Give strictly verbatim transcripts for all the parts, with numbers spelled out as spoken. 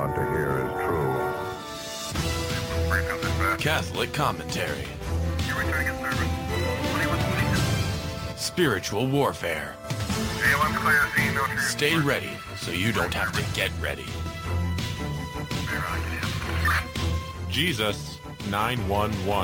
want to hear is true. Catholic commentary. Spiritual warfare. Stay ready so you don't have to get ready. Jesus nine one one.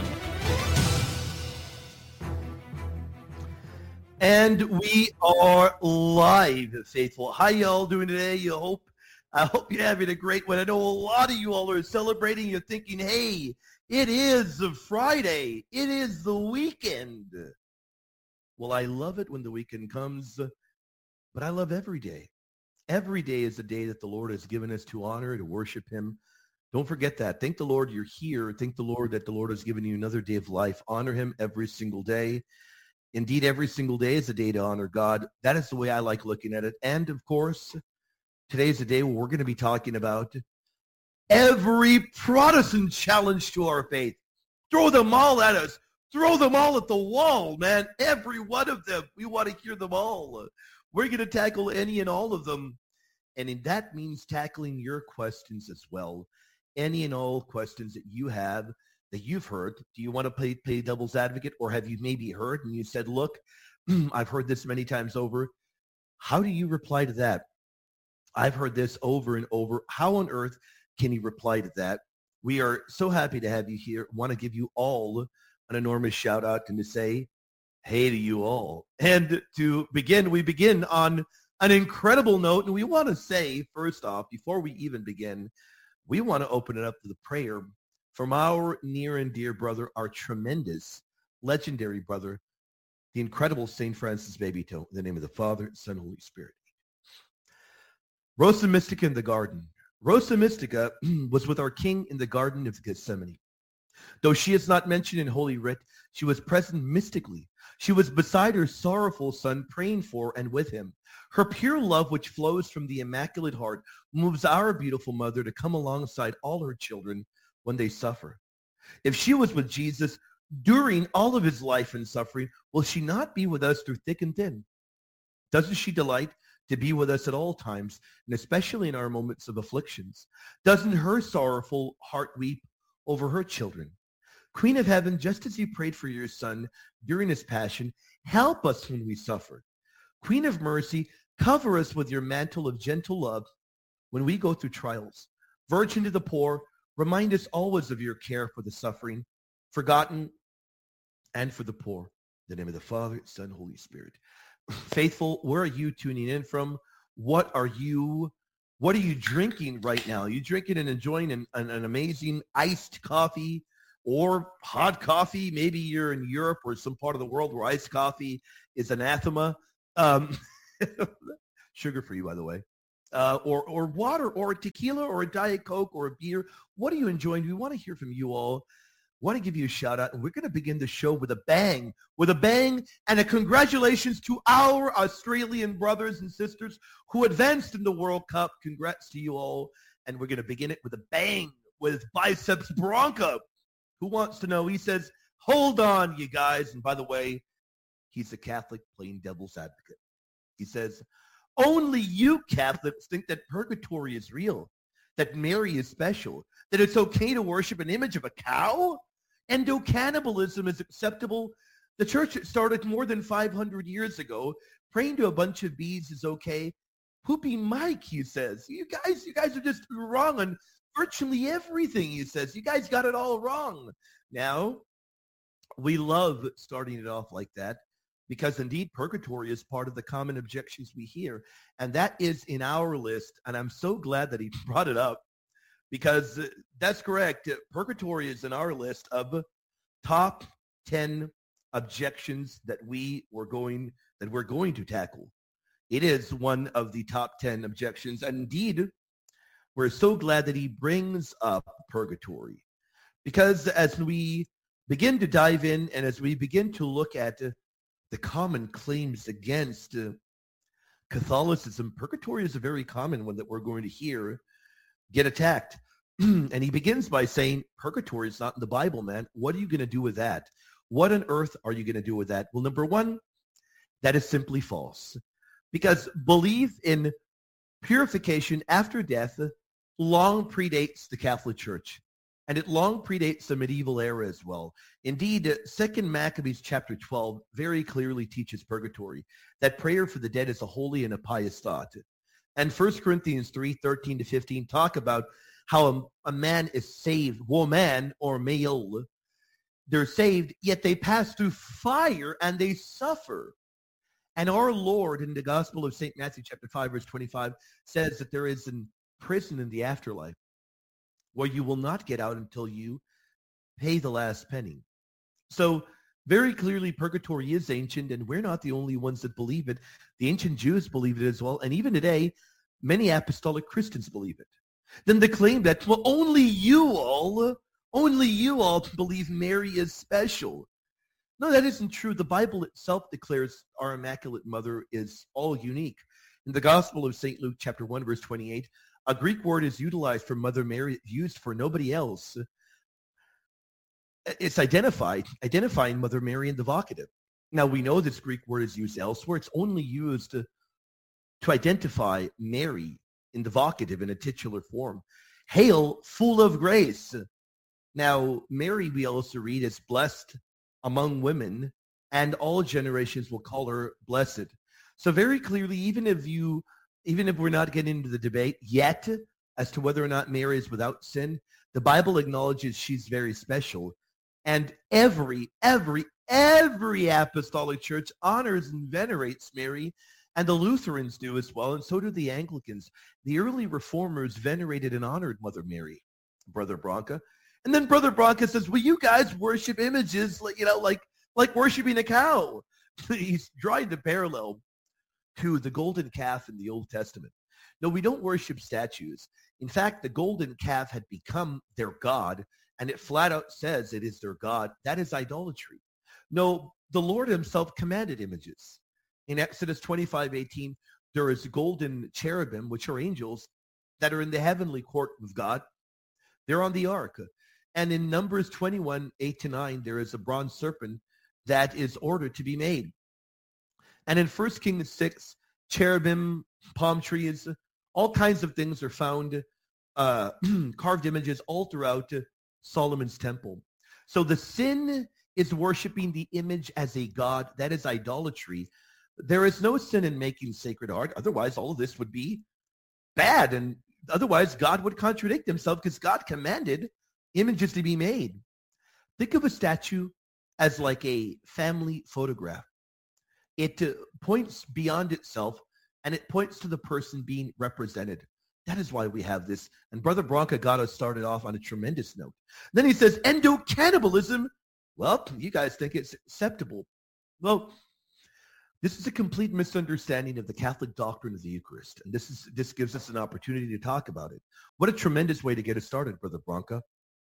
And we are live, faithful. How y'all doing today? You hope, I hope you're having a great one. I know a lot of you all are celebrating. You're thinking, hey, it is Friday. It is the weekend. Well, I love it when the weekend comes, but I love every day. Every day is a day that the Lord has given us to honor, to worship him. Don't forget that. Thank the Lord you're here. Thank the Lord that the Lord has given you another day of life. Honor him every single day. Indeed, every single day is a day to honor God. That is the way I like looking at it. And, of course, today is a day where we're going to be talking about every Protestant challenge to our faith. Throw them all at us. Throw them all at the wall, man. Every one of them. We want to hear them all. We're going to tackle any and all of them. And that means tackling your questions as well. Any and all questions that you have that you've heard. Do you want to play, play devil's advocate, or have you maybe heard and you said, look, I've heard this many times over. How do you reply to that? I've heard this over and over. How on earth can you reply to that? We are so happy to have you here. Want to give you all an enormous shout out and to say, hey to you all. And to begin, we begin on an incredible note. And we want to say, first off, before we even begin, we want to open it up to the prayer from our near and dear brother, our tremendous, legendary brother, the incredible Saint Francis Babytoe, in the name of the Father, Son, Holy Spirit. Rosa Mystica in the garden. Rosa Mystica was with our King in the Garden of Gethsemane. Though she is not mentioned in Holy Writ, she was present mystically. She was beside her sorrowful son, praying for and with him. Her pure love, which flows from the Immaculate Heart, moves our beautiful mother to come alongside all her children when they suffer. If she was with Jesus during all of his life and suffering, will she not be with us through thick and thin? Doesn't she delight to be with us at all times, and especially in our moments of afflictions? Doesn't her sorrowful heart weep over her children? Queen of Heaven, just as you prayed for your son during his passion, help us when we suffer. Queen of Mercy, cover us with your mantle of gentle love when we go through trials. Virgin to the poor, remind us always of your care for the suffering, forgotten, and for the poor. In the name of the Father, Son, Holy Spirit. Faithful, where are you tuning in from? What are you, what are you drinking right now? Are you drinking and enjoying an, an, an amazing iced coffee or hot coffee? Maybe you're in Europe or some part of the world where iced coffee is anathema. Um, sugar for you, by the way. Uh, or or water, or a tequila, or a Diet Coke, or a beer. What are you enjoying? We want to hear from you all. Want to give you a shout out, and we're going to begin the show with a bang, with a bang, and a congratulations to our Australian brothers and sisters who advanced in the World Cup. Congrats to you all, and we're going to begin it with a bang with Biceps Bronco. Who wants to know? He says, hold on, you guys. And by the way, he's a Catholic playing devil's advocate. He says, only you Catholics think that purgatory is real, that Mary is special, that it's okay to worship an image of a cow? Endocannibalism is acceptable. The church that started more than five hundred years ago, praying to a bunch of bees is okay. Poopy Mike, he says. You guys, you guys are just wrong on virtually everything, he says. You guys got it all wrong. Now, we love starting it off like that, because indeed purgatory is part of the common objections we hear. And that is in our list. And I'm so glad that he brought it up, because that's correct. Purgatory is in our list of top ten objections that we were going, that we're going to tackle. It is one of the top ten objections. And indeed, we're so glad that he brings up purgatory, because as we begin to dive in and as we begin to look at the common claims against uh, Catholicism, purgatory is a very common one that we're going to hear get attacked. And he begins by saying, purgatory is not in the Bible, man. What are you going to do with that? What on earth are you going to do with that? Well, number one, that is simply false. Because belief in purification after death long predates the Catholic Church, and it long predates the medieval era as well. Indeed, Second Maccabees chapter twelve very clearly teaches purgatory, that prayer for the dead is a holy and a pious thought. And First Corinthians three, thirteen to fifteen talk about how a, a man is saved, woman or male. They're saved, yet they pass through fire and they suffer. And our Lord in the Gospel of Saint Matthew chapter five, verse twenty-five says that there is a prison in the afterlife where you will not get out until you pay the last penny. So very clearly purgatory is ancient, and we're not the only ones that believe it. The ancient Jews believed it as well, and even today, many apostolic Christians believe it. Then the claim that, well, only you all, only you all believe Mary is special. No, that isn't true. The Bible itself declares our Immaculate Mother is all unique. In the Gospel of Saint Luke, chapter one, verse twenty-eight, a Greek word is utilized for Mother Mary, used for nobody else. It's identified, identifying Mother Mary in the vocative. Now, we know this Greek word is used elsewhere. It's only used to, to identify Mary in the vocative in a titular form. Hail, full of grace. Now, Mary, we also read, is blessed among women, and all generations will call her blessed. So very clearly, even if you, even if we're not getting into the debate yet as to whether or not Mary is without sin, the Bible acknowledges she's very special. And every, every, every apostolic church honors and venerates Mary, and the Lutherans do as well, and so do the Anglicans. The early reformers venerated and honored Mother Mary, Brother Branca. And then Brother Branca says, well, you guys worship images, like, you know, like, like worshiping a cow. He's drawing the parallel to the golden calf in the Old Testament. No, we don't worship statues. In fact, the golden calf had become their god, and it flat out says it is their god. That is idolatry. No, the Lord himself commanded images. In Exodus twenty-five eighteen, there is golden cherubim, which are angels, that are in the heavenly court of God. They're on the ark. And in Numbers twenty-one, eight to nine, there is a bronze serpent that is ordered to be made. And in First Kings six, cherubim, palm trees, all kinds of things are found, uh, carved images all throughout Solomon's temple. So the sin is worshiping the image as a god. That is idolatry. There is no sin in making sacred art. Otherwise, all of this would be bad. And otherwise, God would contradict himself, because God commanded images to be made. Think of a statue as like a family photograph. It uh, points beyond itself, and it points to the person being represented. That is why we have this. And Brother Branca got us started off on a tremendous note. Then he says, endocannibalism. Well, you guys think it's acceptable. Well, this is a complete misunderstanding of the Catholic doctrine of the Eucharist. And this is this gives us an opportunity to talk about it. What a tremendous way to get us started, Brother Branca.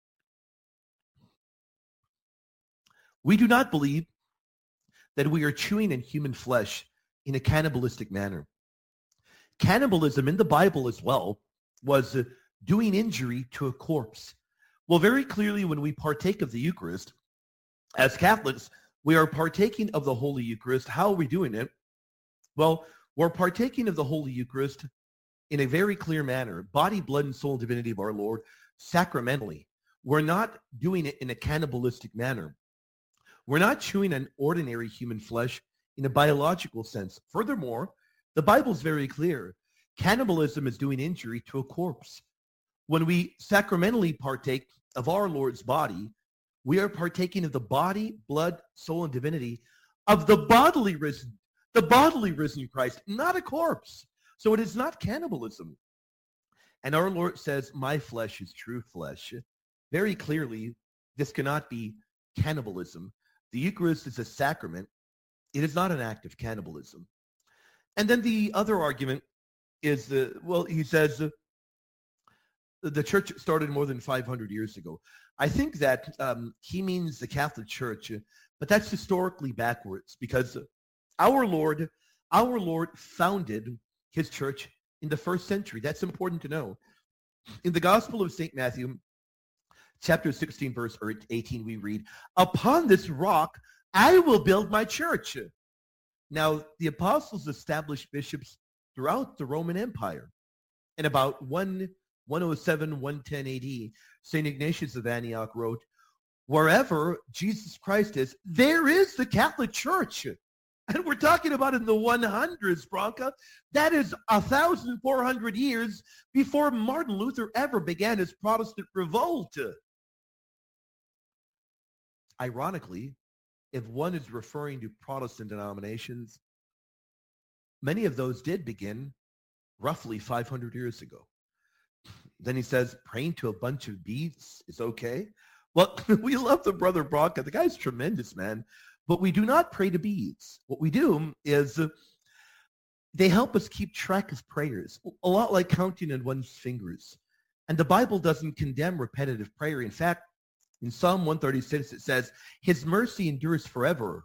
We do not believe that we are chewing in human flesh in a cannibalistic manner. Cannibalism in the Bible as well was uh, doing injury to a corpse. Well, very clearly when we partake of the Eucharist, as Catholics, we are partaking of the Holy Eucharist. How are we doing it? Well, we're partaking of the Holy Eucharist in a very clear manner. Body, blood, and soul and divinity of our Lord, sacramentally. We're not doing it in a cannibalistic manner. We're not chewing on ordinary human flesh in a biological sense. Furthermore, the Bible's very clear. Cannibalism is doing injury to a corpse. When we sacramentally partake of our Lord's body, we are partaking of the body, blood, soul, and divinity of the bodily risen, the bodily risen Christ, not a corpse. So it is not cannibalism. And our Lord says, my flesh is true flesh. Very clearly, this cannot be cannibalism. The Eucharist is a sacrament. It is not an act of cannibalism. And then the other argument is, the, well, he says, uh, the church started more than five hundred years ago. I think that um, he means the Catholic Church, but that's historically backwards, because our Lord, our Lord founded his church in the first century. That's important to know. In the Gospel of Saint Matthew, chapter sixteen, verse eighteen, we read, upon this rock I will build my church. Now, the apostles established bishops throughout the Roman Empire. And about one one oh seven, one ten A D, Saint Ignatius of Antioch wrote, wherever Jesus Christ is, there is the Catholic Church. And we're talking about in the one hundreds, Bronca. That is one thousand four hundred years before Martin Luther ever began his Protestant revolt. Ironically, if one is referring to Protestant denominations, many of those did begin roughly five hundred years ago. Then he says, praying to a bunch of beads is okay. Well, we love the brother Bronca. The guy's tremendous, man. But we do not pray to beads. What we do is uh, they help us keep track of prayers, a lot like counting in one's fingers. And the Bible doesn't condemn repetitive prayer. In fact, in Psalm one thirty-six, it says, his mercy endures forever,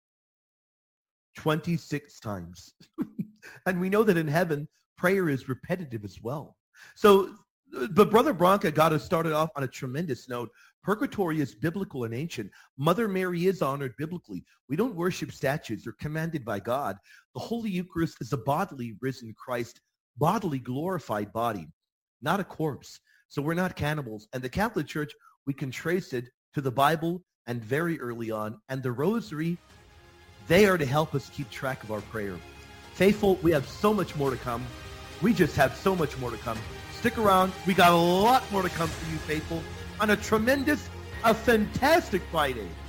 twenty-six times. And we know that in heaven, prayer is repetitive as well. So, but Brother Bronca got us started off on a tremendous note. Purgatory is biblical and ancient. Mother Mary is honored biblically. We don't worship statues. They're commanded by God. The Holy Eucharist is a bodily risen Christ, bodily glorified body, not a corpse. So we're not cannibals. And the Catholic Church, we can trace it to the Bible and very early on. And the Rosary, they are to help us keep track of our prayer. Faithful, we have so much more to come. We just have so much more to come. Stick around. We got a lot more to come for you, faithful, on a tremendous, a fantastic Friday.